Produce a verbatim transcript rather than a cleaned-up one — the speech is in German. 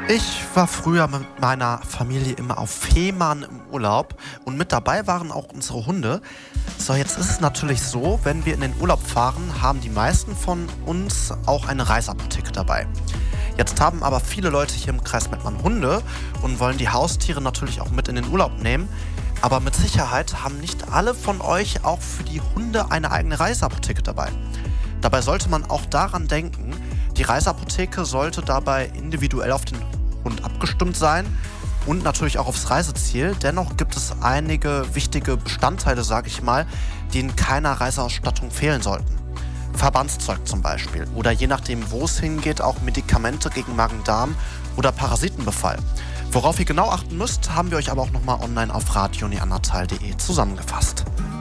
Ich war früher mit meiner Familie immer auf Fehmarn im Urlaub und mit dabei waren auch unsere Hunde. So, jetzt ist es natürlich so, wenn wir in den Urlaub fahren, haben die meisten von uns auch eine Reiseapotheke dabei. Jetzt haben aber viele Leute hier im Kreis Mettmann Hunde und wollen die Haustiere natürlich auch mit in den Urlaub nehmen. Aber mit Sicherheit haben nicht alle von euch auch für die Hunde eine eigene Reiseapotheke dabei. Dabei sollte man auch daran denken, die Reiseapotheke sollte dabei individuell auf den Hund abgestimmt sein und natürlich auch aufs Reiseziel. Dennoch gibt es einige wichtige Bestandteile, sage ich mal, die in keiner Reiseausstattung fehlen sollten. Verbandszeug zum Beispiel oder je nachdem, wo es hingeht, auch Medikamente gegen Magen-Darm oder Parasitenbefall. Worauf ihr genau achten müsst, haben wir euch aber auch nochmal online auf radio neandertal punkt de zusammengefasst.